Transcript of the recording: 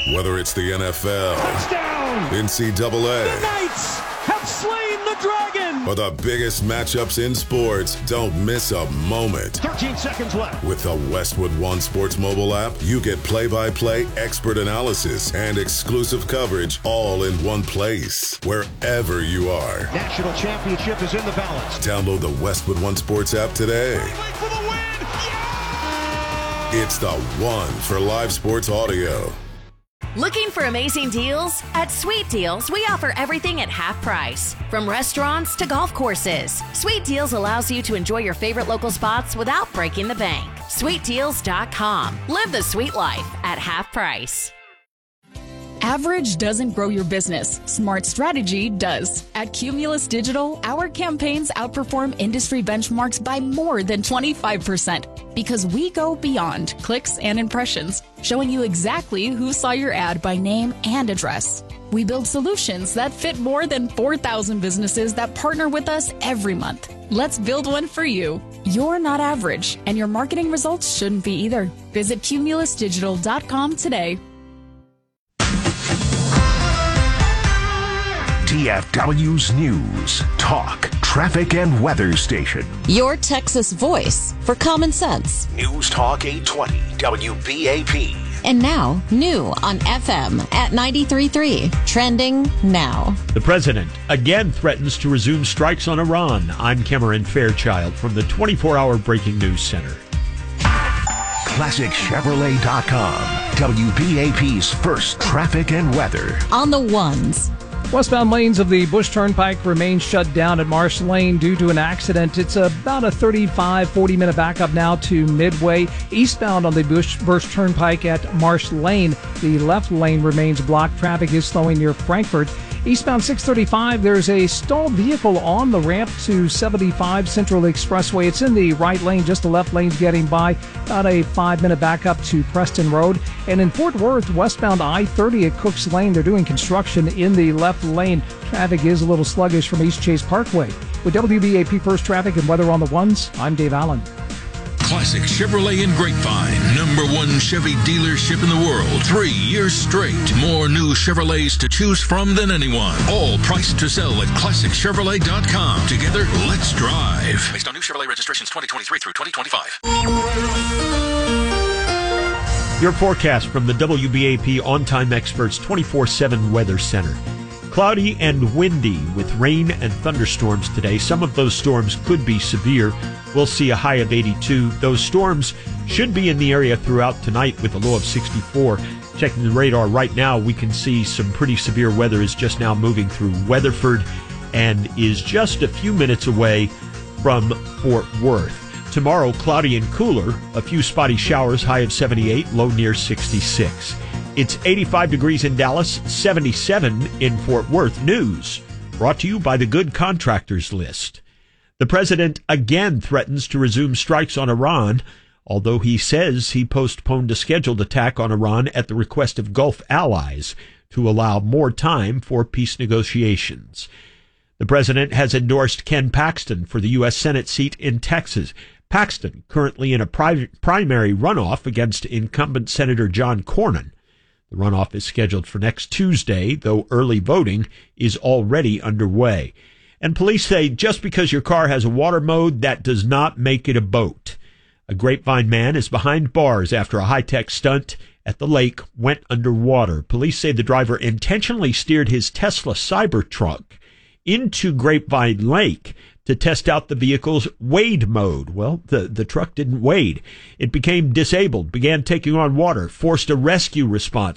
Whether it's the NFL, touchdown, NCAA, the Knights have slain the dragon, or the biggest matchups in sports, don't miss a moment. 13 seconds left. With the Westwood One Sports mobile app, you get play-by-play expert analysis and exclusive coverage all in one place, wherever you are. National championship is in the balance. Download the Westwood One Sports app today. For the win! Yeah! It's the one for live sports audio. Looking for amazing deals? At Sweet Deals, we offer everything at half price. From restaurants to golf courses, Sweet Deals allows you to enjoy your favorite local spots without breaking the bank. SweetDeals.com. Live the sweet life at half price. Average doesn't grow your business. Smart strategy does. At Cumulus Digital, our campaigns outperform industry benchmarks by more than 25% because we go beyond clicks and impressions, showing you exactly who saw your ad by name and address. We build solutions that fit more than 4,000 businesses that partner with us every month. Let's build one for you. You're not average, and your marketing results shouldn't be either. Visit cumulusdigital.com today. DFW's News, Talk, Traffic, and Weather Station. Your Texas voice for common sense. News Talk 820, WBAP. And now, new on FM at 93.3. Trending now. The president again threatens to resume strikes on Iran. I'm Cameron Fairchild from the 24-hour Breaking News Center. ClassicChevrolet.com, WBAP's first traffic and weather. On the ones. Westbound lanes of the Bush Turnpike remain shut down at Marsh Lane due to an accident. It's about a 40-minute backup now to Midway. Eastbound on the Bush Turnpike at Marsh Lane, the left lane remains blocked. Traffic is slowing near Frankfort. Eastbound 635, there's a stalled vehicle on the ramp to 75 Central Expressway. It's in the right lane, just the left lane's getting by. About a 5-minute backup to Preston Road. And in Fort Worth, westbound I-30 at Cooks Lane, they're doing construction in the left lane. Traffic is a little sluggish from East Chase Parkway. With WBAP First Traffic and Weather on the Ones, I'm Dave Allen. Classic Chevrolet in Grapevine, #1 Chevy dealership in the world. 3 years straight. More new Chevrolets to choose from than anyone. All priced to sell at ClassicChevrolet.com. Together, let's drive. Based on new Chevrolet registrations 2023 through 2025. Your forecast from the WBAP On-Time Experts 24/7 Weather Center. Cloudy and windy with rain and thunderstorms today. Some of those storms could be severe. We'll see a high of 82. Those storms should be in the area throughout tonight with a low of 64. Checking the radar right now, we can see some pretty severe weather is just now moving through Weatherford and is just a few minutes away from Fort Worth. Tomorrow, cloudy and cooler. A few spotty showers, high of 78, low near 66. It's 85 degrees in Dallas, 77 in Fort Worth. News brought to you by the Good Contractors List. The president again threatens to resume strikes on Iran, although he says he postponed a scheduled attack on Iran at the request of Gulf allies to allow more time for peace negotiations. The president has endorsed Ken Paxton for the U.S. Senate seat in Texas. Paxton currently in a primary runoff against incumbent Senator John Cornyn. The runoff is scheduled for next Tuesday, though early voting is already underway. And police say just because your car has a water mode, that does not make it a boat. A Grapevine man is behind bars after a high-tech stunt at the lake went underwater. Police say the driver intentionally steered his Tesla Cybertruck into Grapevine Lake to test out the vehicle's wade mode. Well, the truck didn't wade. It became disabled, began taking on water, forced a rescue response.